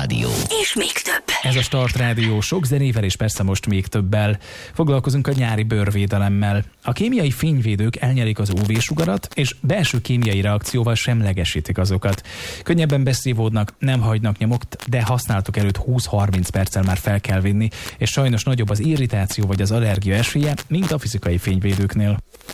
Rádió. És még több. Ez a Start Rádió, sok zenével és persze most még többel. Foglalkozunk a nyári bőrvédelemmel. A kémiai fényvédők elnyelik az UV-sugarat, és belső kémiai reakcióval semlegesítik azokat. Könnyebben beszívódnak, nem hagynak nyomot, de használatuk előtt 20-30 perccel már fel kell vinni, és sajnos nagyobb az irritáció vagy az allergia esélye, mint a fizikai fényvédőknél.